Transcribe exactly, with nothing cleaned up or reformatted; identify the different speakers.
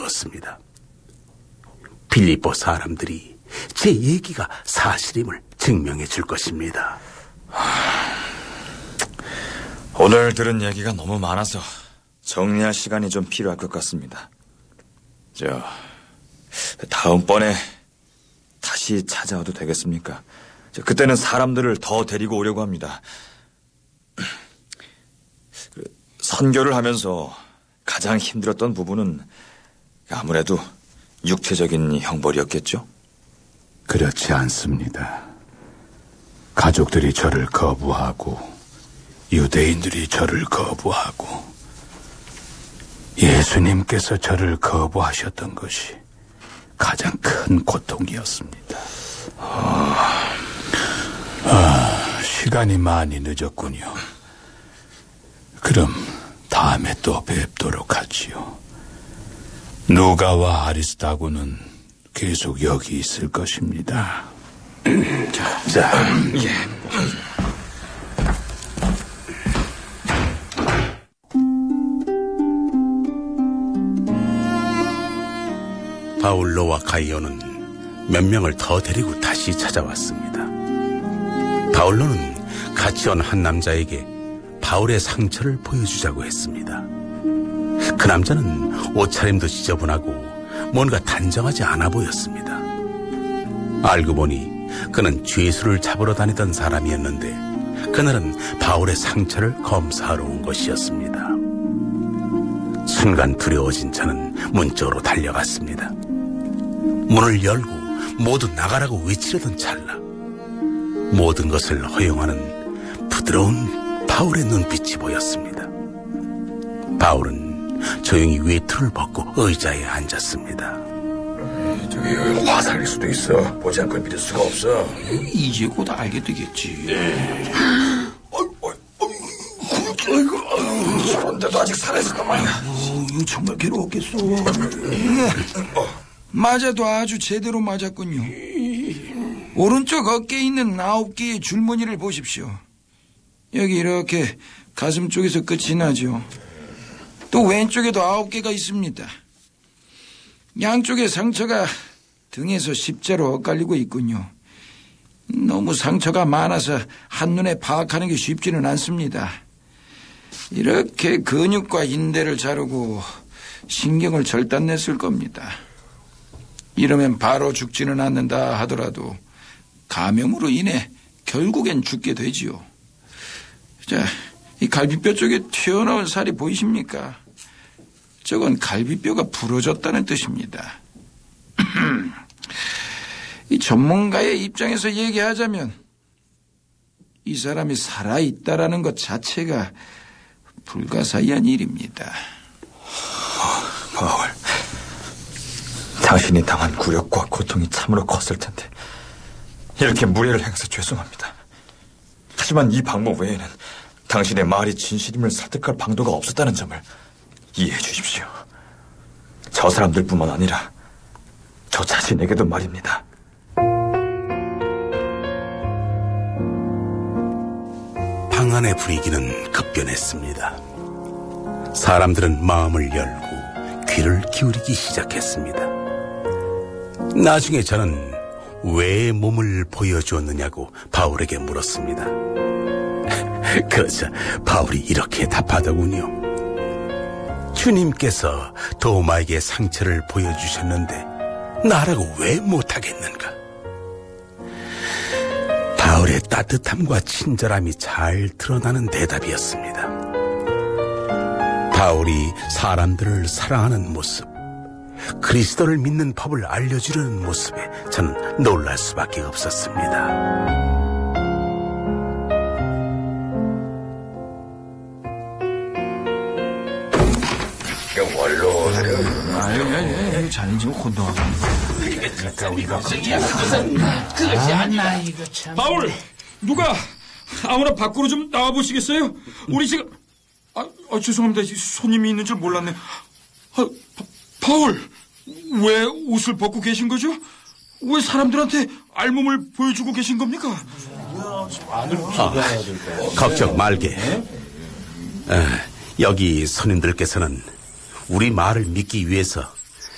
Speaker 1: 이루었습니다. 빌립보 사람들이 제 얘기가 사실임을 증명해 줄 것입니다.
Speaker 2: 오늘 들은 얘기가 너무 많아서 정리할 시간이 좀 필요할 것 같습니다. 저 다음번에 다시 찾아와도 되겠습니까? 저, 그때는 사람들을 더 데리고 오려고 합니다. 그, 선교를 하면서 가장 힘들었던 부분은 아무래도 육체적인 형벌이었겠죠?
Speaker 3: 그렇지 않습니다. 가족들이 저를 거부하고 유대인들이 저를 거부하고 예수님께서 저를 거부하셨던 것이 가장 큰 고통이었습니다. 아, 아, 시간이 많이 늦었군요. 그럼 다음에 또 뵙도록 하지요. 누가와 아리스타고는 계속 여기 있을 것입니다.
Speaker 1: 자, 자, 예. 바울로와 가이오는 몇 명을 더 데리고 다시 찾아왔습니다. 바울로는 같이 온 한 남자에게 바울의 상처를 보여주자고 했습니다. 그 남자는 옷차림도 지저분하고 뭔가 단정하지 않아 보였습니다. 알고 보니 그는 죄수를 잡으러 다니던 사람이었는데 그날은 바울의 상처를 검사하러 온 것이었습니다. 순간 두려워진 저는 문 쪽으로 달려갔습니다. 문을 열고 모두 나가라고 외치려던 찰나 모든 것을 허용하는 부드러운 바울의 눈빛이 보였습니다. 바울은 조용히 외투를 벗고 의자에 앉았습니다.
Speaker 3: 저기 화살일 수도 있어. 보지 않고 믿을 수가 없어.
Speaker 4: 이제 곧 알게 되겠지.
Speaker 3: 아이고, 그런데도 아직 살아있었단 말이야.
Speaker 4: 이거 정말 괴로웠겠어. 맞아도 아주 제대로 맞았군요. 오른쪽 어깨에 있는 아홉 개의 줄무늬를 보십시오. 여기 이렇게 가슴 쪽에서 끝이 나죠. 또 왼쪽에도 아홉 개가 있습니다. 양쪽의 상처가 등에서 십자로 엇갈리고 있군요. 너무 상처가 많아서 한눈에 파악하는 게 쉽지는 않습니다. 이렇게 근육과 인대를 자르고 신경을 절단냈을 겁니다. 이러면 바로 죽지는 않는다 하더라도 감염으로 인해 결국엔 죽게 되지요. 자, 이 갈비뼈 쪽에 튀어나온 살이 보이십니까? 저건 갈비뼈가 부러졌다는 뜻입니다. 이 전문가의 입장에서 얘기하자면 이 사람이 살아있다라는 것 자체가 불가사의한 일입니다.
Speaker 2: 바울, 당신이 당한 굴욕과 고통이 참으로 컸을 텐데 이렇게 무례를 행해서 죄송합니다. 하지만 이 방법 외에는 당신의 말이 진실임을 설득할 방도가 없었다는 점을 이해해 주십시오. 저 사람들뿐만 아니라 저 자신에게도 말입니다.
Speaker 1: 방 안의 분위기는 급변했습니다. 사람들은 마음을 열고 귀를 기울이기 시작했습니다. 나중에 저는 왜 몸을 보여주었느냐고 바울에게 물었습니다. 그러자 바울이 이렇게 답하더군요. 주님께서 도마에게 상처를 보여주셨는데 나라고 왜 못하겠는가? 바울의 따뜻함과 친절함이 잘 드러나는 대답이었습니다. 바울이 사람들을 사랑하는 모습, 그리스도를 믿는 법을 알려주려는 모습에 저는 놀랄 수밖에 없었습니다.
Speaker 3: 원로
Speaker 4: 아유, 아유, 아유, 자네 지금 혼동하고. 그러니까 우리가
Speaker 5: 그것이 아니라 이거 참.
Speaker 6: 바울, 누가 아무나 밖으로 좀 나와 보시겠어요? 우리 지금 아, 아 죄송합니다. 손님이 있는 줄 몰랐네. 아, 바, 바울, 왜 옷을 벗고 계신 거죠? 왜 사람들한테 알몸을 보여주고 계신 겁니까?
Speaker 1: 아, 걱정 말게. 아, 여기 손님들께서는 우리 말을 믿기 위해서